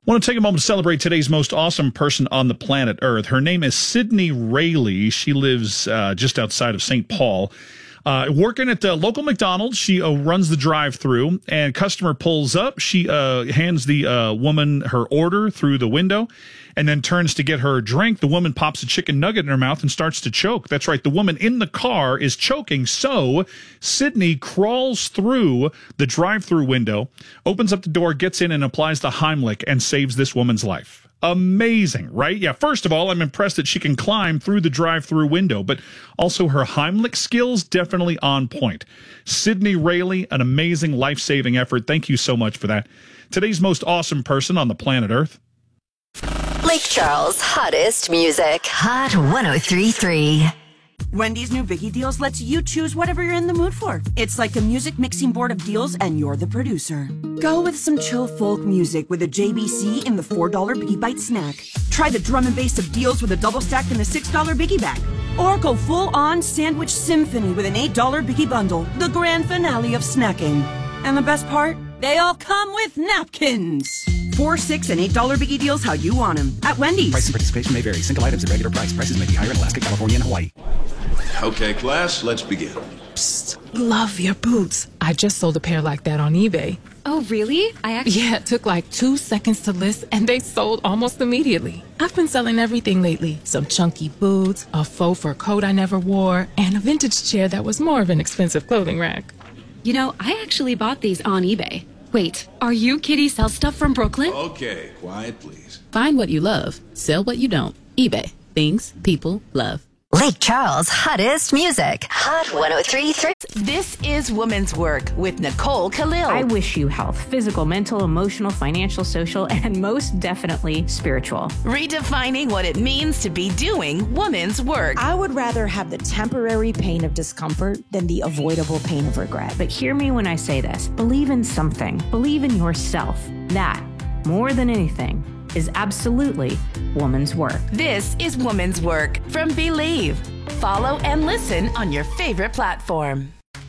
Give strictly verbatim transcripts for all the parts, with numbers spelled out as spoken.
Want to take a moment to celebrate today's most awesome person on the planet Earth. Her name is Sydney Rayleigh. She lives uh, just outside of Saint Paul. Uh, working at the local McDonald's, she uh, runs the drive-through, and customer pulls up. She uh, hands the uh, woman her order through the window, and then turns to get her drink. The woman pops a chicken nugget in her mouth and starts to choke. That's right, the woman in the car is choking, so Sydney crawls through the drive-through window, opens up the door, gets in, and applies the Heimlich and saves this woman's life. Amazing, right? Yeah, first of all, I'm impressed that she can climb through the drive-through window, but also her Heimlich skills definitely on point. Sydney Rayleigh, an amazing life-saving effort. Thank you so much for that. Today's most awesome person on the planet Earth. Lake Charles' hottest music. Hot one oh three point three. Wendy's new Biggie Deals lets you choose whatever you're in the mood for. It's like a music mixing board of deals, and you're the producer. Go with some chill folk music with a J B C in the four dollar Biggie Bite snack. Try the drum and bass of deals with a double stack in the six dollar Biggie bag. Or go full-on sandwich symphony with an eight dollar Biggie bundle, the grand finale of snacking. And the best part? They all come with napkins. Four, six, and eight dollar Biggie Deals how you want them at Wendy's. Price and participation may vary. Single items at regular price. Prices may be higher in Alaska, California, and Hawaii. Okay, class, let's begin. Psst, love your boots. I just sold a pair like that on eBay. Oh, really? I actually... Yeah, it took like two seconds to list, and they sold almost immediately. I've been selling everything lately. Some chunky boots, a faux fur coat I never wore, and a vintage chair that was more of an expensive clothing rack. You know, I actually bought these on eBay. Wait, are you Kitty Sell Stuff from Brooklyn? Okay, quiet, please. Find what you love. Sell what you don't. eBay. Things people love. Lake Charles' hottest music. Hot one oh three point three. This is Woman's Work with Nicole Khalil. I wish you health, physical, mental, emotional, financial, social, and most definitely spiritual. Redefining what it means to be doing woman's work. I would rather have the temporary pain of discomfort than the avoidable pain of regret. But hear me when I say this. Believe in something. Believe in yourself. That, more than anything, is absolutely woman's work. This is Woman's Work from Believe. Follow and listen on your favorite platform.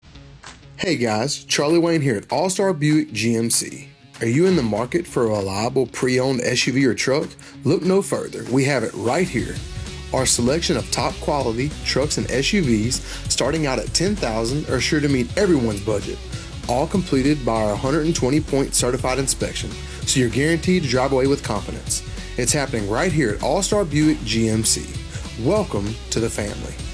Hey guys, Charlie Wayne here at All-Star Buick G M C. Are you in the market for a reliable pre-owned S U V or truck? Look no further. We have it right here. Our selection of top quality trucks and S U Vs starting out at ten thousand dollars are sure to meet everyone's budget. All completed by our one hundred twenty point certified inspection, so you're guaranteed to drive away with confidence. It's happening right here at All-Star Buick G M C. Welcome to the family.